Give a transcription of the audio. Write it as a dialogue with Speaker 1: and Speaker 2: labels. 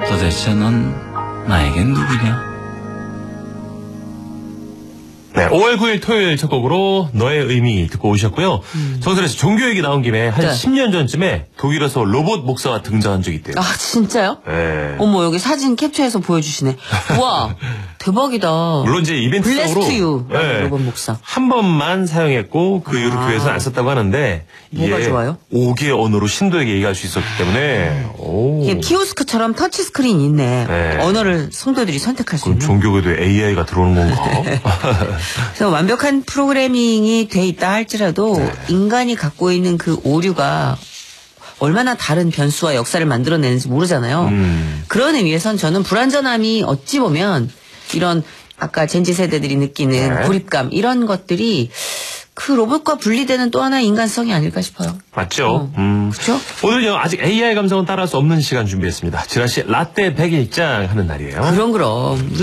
Speaker 1: 도대체 넌 나에겐 누구냐?
Speaker 2: 네, 5월 9일 토요일 첫 곡으로 너의 의미 듣고 오셨고요. 정선에서 종교 얘기 나온 김에 한
Speaker 3: 네.
Speaker 2: 10년 전쯤에 독일에서 로봇 목사가 등장한 적이 있대요.
Speaker 3: 아, 진짜요?
Speaker 2: 네.
Speaker 3: 어머, 여기 사진 캡처해서 보여주시네. 우와, 대박이다.
Speaker 2: 물론 이제 이벤트성으로
Speaker 3: 블레스트 유, 로봇 목사.
Speaker 2: 한 번만 사용했고 그 이후로 교회에서는 안 썼다고 하는데
Speaker 3: 뭐가
Speaker 2: 이게
Speaker 3: 좋아요?
Speaker 2: 5개 언어로 신도에게 얘기할 수 있었기 때문에
Speaker 3: 이게 키오스크처럼 터치 스크린 있네.
Speaker 2: 네.
Speaker 3: 언어를 성도들이 선택할 수
Speaker 2: 그럼
Speaker 3: 있는.
Speaker 2: 종교에도 AI가 들어오는 건가?
Speaker 3: 그래서 완벽한 프로그래밍이 돼 있다 할지라도 인간이 갖고 있는 그 오류가 얼마나 다른 변수와 역사를 만들어내는지 모르잖아요. 그런 의미에선 저는 불완전함이 어찌 보면 이런 아까 젠지 세대들이 느끼는 고립감 이런 것들이 그 로봇과 분리되는 또 하나의 인간성이 아닐까 싶어요.
Speaker 2: 맞죠?
Speaker 3: 그렇죠?
Speaker 2: 오늘요 아직 AI 감성은 따라할 수 없는 시간 준비했습니다. 지라시 라떼 100일장 하는 날이에요.
Speaker 3: 그럼.